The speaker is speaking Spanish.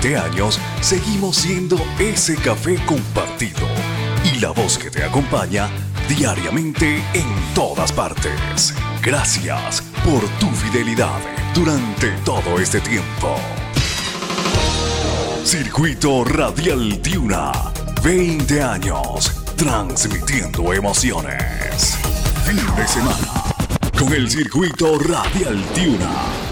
20 años seguimos siendo ese café compartido y la voz que te acompaña diariamente en todas partes. Gracias por tu fidelidad durante todo este tiempo. Circuito Radial Tiuna, 20 años transmitiendo emociones. Fin de semana con el Circuito Radial Tiuna.